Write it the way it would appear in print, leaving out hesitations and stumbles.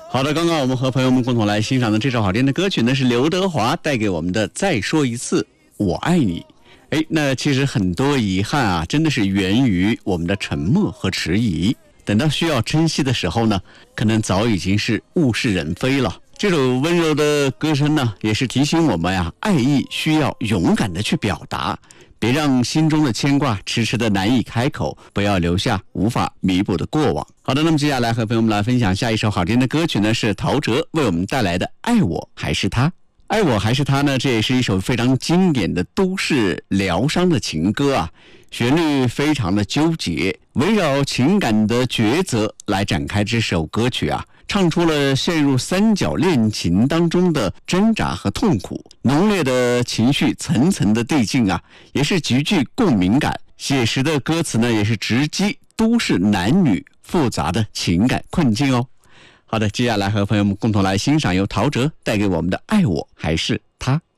好的，刚刚我们和朋友们共同来欣赏的这首好听的歌曲呢，是刘德华带给我们的《再说一次我爱你》。那其实很多遗憾啊，真的是源于我们的沉默和迟疑。等到需要珍惜的时候呢，可能早已经是物是人非了。这首温柔的歌声呢，也是提醒我们呀，爱意需要勇敢的去表达，别让心中的牵挂迟迟的难以开口，不要留下无法弥补的过往。好的，那么接下来和朋友们来分享下一首好听的歌曲呢，是陶喆为我们带来的《爱我还是他》。爱我还是他呢，这也是一首非常经典的都市疗伤的情歌啊，旋律非常的纠结，围绕情感的抉择来展开这首歌曲啊，唱出了陷入三角恋情当中的挣扎和痛苦，浓烈的情绪层层的递进啊，也是极具共鸣感。写实的歌词呢，也是直击都市男女复杂的情感困境哦。好的，接下来和朋友们共同来欣赏由陶喆带给我们的《爱我还是他》。